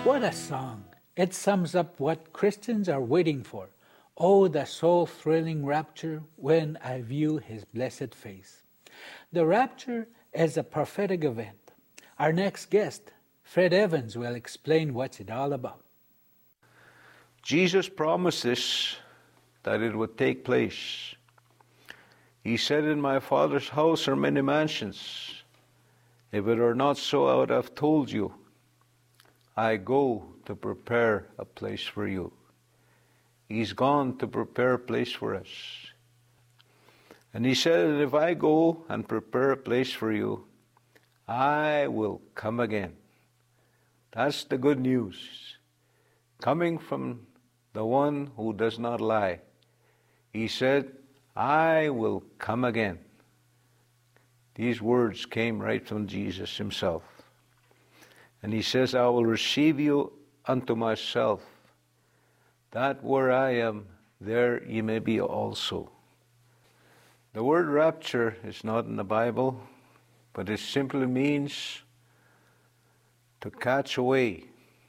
What a song! It sums up what Christians are waiting for. Oh, the soul-thrilling rapture when I view His blessed face. The rapture is a prophetic event. Our next guest, Fred Evans, will explain what's it all about. Jesus promised this, that it would take place. He said, "In my Father's house are many mansions. If it were not so, I would have told you. I go to prepare a place for you." He's gone to prepare a place for us. And He said that if I go and prepare a place for you, I will come again. That's the good news. Coming from the one who does not lie. He said, "I will come again." These words came right from Jesus Himself. And He says, "I will receive you unto myself, that where I am, there ye may be also." The word rapture is not in the Bible, but it simply means to catch away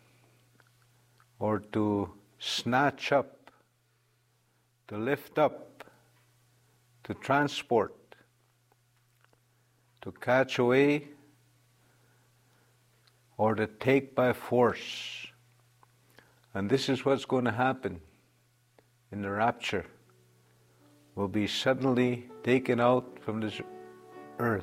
or to snatch up, to lift up, to transport, to catch away, or to take by force. And this is what's going to happen in the rapture. We'll be suddenly taken out from this earth.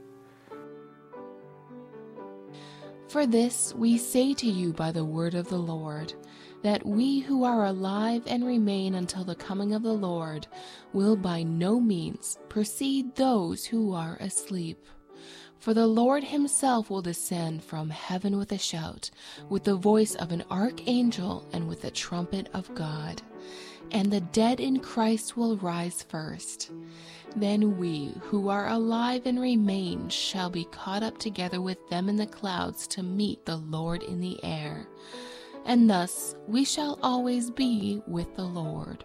For this we say to you by the word of the Lord, that we who are alive and remain until the coming of the Lord will by no means precede those who are asleep. For the Lord Himself will descend from heaven with a shout, with the voice of an archangel, and with the trumpet of God. And the dead in Christ will rise first. Then we who are alive and remain shall be caught up together with them in the clouds to meet the Lord in the air. And thus we shall always be with the Lord.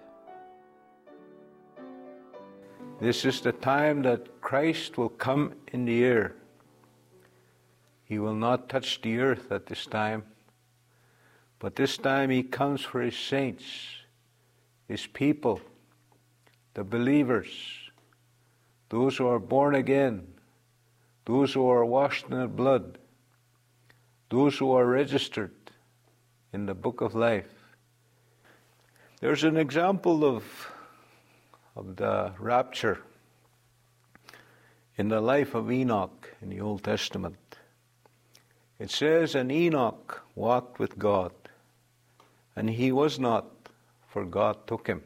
This is the time that Christ will come in the air. He will not touch the earth at this time, but this time He comes for His saints, His people, the believers, those who are born again, those who are washed in the blood, those who are registered in the book of life. There's an example of the rapture in the life of Enoch in the Old Testament. It says, "And Enoch walked with God, and he was not, for God took him."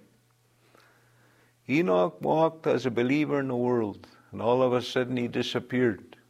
Enoch walked as a believer in the world, and all of a sudden he disappeared.